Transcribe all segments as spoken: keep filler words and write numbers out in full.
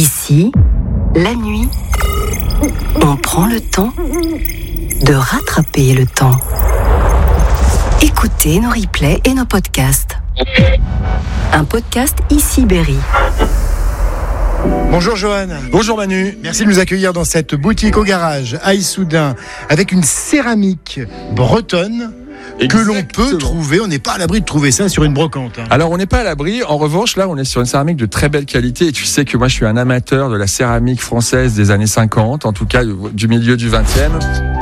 Ici, la nuit, on prend le temps de rattraper le temps. Écoutez nos replays et nos podcasts. Un podcast Ici Berry. Bonjour Johan. Bonjour Manu. Merci de nous accueillir dans cette boutique au garage à Issoudun avec une céramique bretonne. Exactement. Que l'on peut trouver, on n'est pas à l'abri de trouver ça sur une brocante. Hein. Alors on n'est pas à l'abri, en revanche là on est sur une céramique de très belle qualité et tu sais que moi je suis un amateur de la céramique française des années cinquante, en tout cas du milieu du vingtième.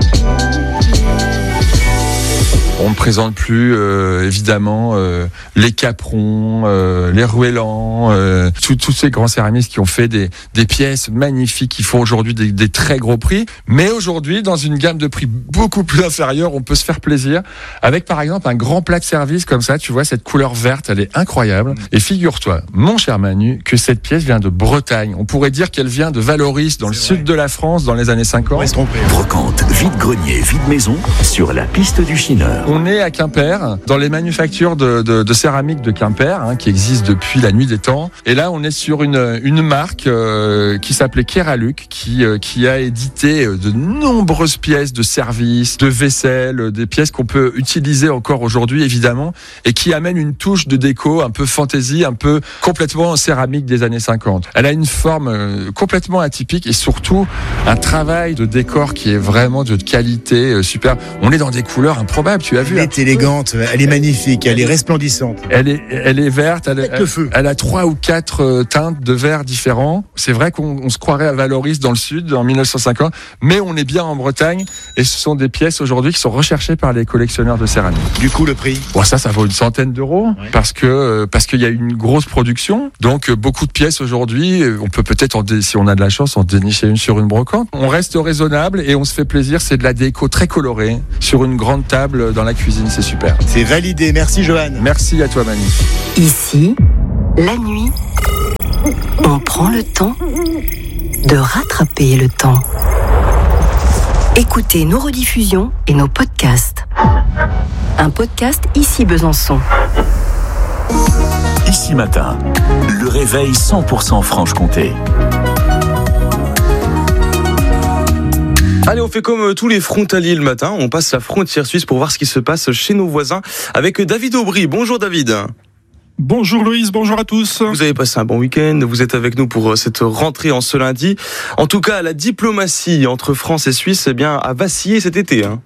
On ne présente plus euh, évidemment euh, les Caprons, euh, les Ruellan, euh, tous ces grands céramistes qui ont fait des, des pièces magnifiques, qui font aujourd'hui des, des très gros prix. Mais aujourd'hui, dans une gamme de prix beaucoup plus inférieure, on peut se faire plaisir avec par exemple un grand plat de service comme ça. Tu vois cette couleur verte, elle est incroyable. Et figure-toi, mon cher Manu, que cette pièce vient de Bretagne. On pourrait dire qu'elle vient de Valoris, dans le C'est sud vrai. de la France, dans les années cinquante. On va se tromper. Brocante, vide-grenier, vide-maison, sur la piste du Chineur. On est à Quimper, dans les manufactures de, de, de céramique de Quimper, hein, qui existent depuis la nuit des temps. Et là, on est sur une, une marque euh, qui s'appelait Keraluc, qui, euh, qui a édité de nombreuses pièces de service, de vaisselle, des pièces qu'on peut utiliser encore aujourd'hui, évidemment, et qui amène une touche de déco un peu fantaisie, un peu complètement céramique des années cinquante. Elle a une forme euh, complètement atypique et surtout un travail de décor qui est vraiment de qualité euh, super. On est dans des couleurs improbables, tu as vu. Elle est élégante, elle est magnifique, elle est resplendissante. Elle est, elle est verte, elle, Avec le feu. elle a trois ou quatre euh, teintes de vert différents. C'est vrai qu'on on se croirait à Valoris dans le sud en mille neuf cent cinquante, mais on est bien en Bretagne et ce sont des pièces aujourd'hui qui sont recherchées par les collectionneurs de céramique. Du coup, le prix Bon, ça, ça vaut une centaine d'euros Ouais. parce que euh, parce qu'il y a une grosse production. Donc euh, beaucoup de pièces aujourd'hui, euh, on peut peut-être, en dé- si on a de la chance, en dénicher une sur une brocante. On reste raisonnable et on se fait plaisir. C'est de la déco très colorée sur une grande table dans la cuisine. C'est super. C'est validé, merci Johan. Merci à toi Manu. Ici, la nuit, on prend le temps de rattraper le temps. Écoutez nos rediffusions et nos podcasts. Un podcast Ici Besançon. Ici matin, le réveil cent pour cent Franche-Comté. Allez, on fait comme tous les frontaliers le matin, on passe la frontière suisse pour voir ce qui se passe chez nos voisins avec David Aubry. Bonjour David. Bonjour Loïs, bonjour à tous. Vous avez passé un bon week-end, vous êtes avec nous pour cette rentrée en ce lundi. En tout cas, la diplomatie entre France et Suisse eh bien, a vacillé cet été. Hein.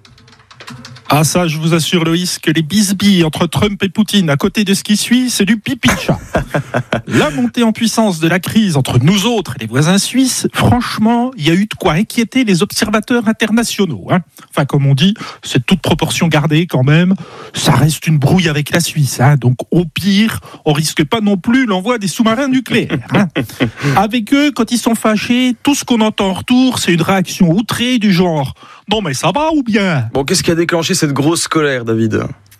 Ah ça, je vous assure Loïs que les bisbilles entre Trump et Poutine à côté de ce qui suit, c'est du pipi de chat. La montée en puissance de la crise entre nous autres et les voisins suisses, franchement, il y a eu de quoi inquiéter les observateurs internationaux. Hein. Enfin, comme on dit, c'est toute proportion gardée quand même. Ça reste une brouille avec la Suisse. Hein. Donc au pire, on risque pas non plus l'envoi des sous-marins nucléaires. Hein. Avec eux, quand ils sont fâchés, tout ce qu'on entend en retour, c'est une réaction outrée du genre « Non mais ça va ou bien ?» Bon, qu'est-ce qui a déclenché cette grosse colère, David ?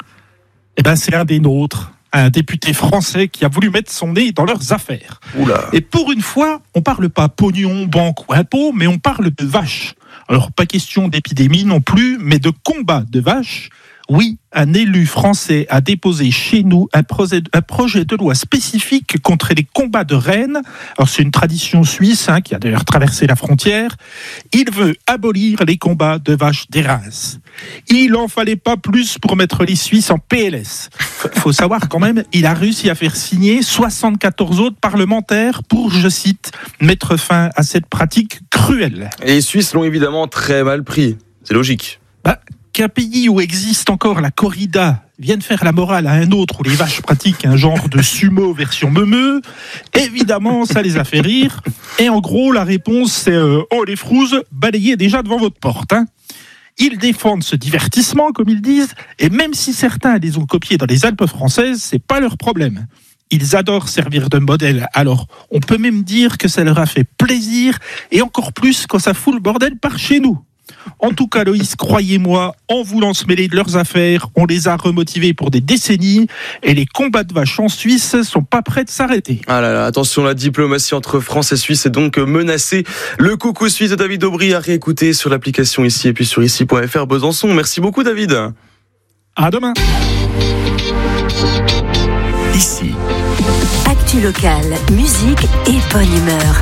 Eh ben, c'est un des nôtres, un député français qui a voulu mettre son nez dans leurs affaires. Oula. Et pour une fois, on parle pas pognon, banque ou impôt, mais on parle de vaches. Alors, pas question d'épidémie non plus, mais de combat de vaches. Oui, un élu français a déposé chez nous un projet, un projet de loi spécifique contre les combats de rennes. Alors c'est une tradition suisse hein, qui a d'ailleurs traversé la frontière. Il veut abolir les combats de vaches d'Érins. Il en fallait pas plus pour mettre les Suisses en P L S. Faut savoir quand même, il a réussi à faire signer soixante-quatorze autres parlementaires pour, je cite, mettre fin à cette pratique cruelle. Et les Suisses l'ont évidemment très mal pris. C'est logique. Bah, qu'un pays où existe encore la corrida vienne faire la morale à un autre où les vaches pratiquent un genre de sumo version meumeux, évidemment, ça les a fait rire. Et en gros, la réponse, c'est euh, « Oh, les frouzes, balayez déjà devant votre porte. Hein. » Ils défendent ce divertissement, comme ils disent, et même si certains les ont copiés dans les Alpes françaises, c'est pas leur problème. Ils adorent servir de modèle, alors on peut même dire que ça leur a fait plaisir, et encore plus quand ça fout le bordel par chez nous. En tout cas, Loïs, croyez-moi, en voulant se mêler de leurs affaires, on les a remotivés pour des décennies et les combats de vaches en Suisse sont pas prêts de s'arrêter. Ah là là, attention, la diplomatie entre France et Suisse est donc menacée. Le coucou suisse de David Aubry à réécouter sur l'application ici et puis sur ici point f r Besançon. Merci beaucoup David. À demain. Ici. Actu locale, musique et bonne humeur.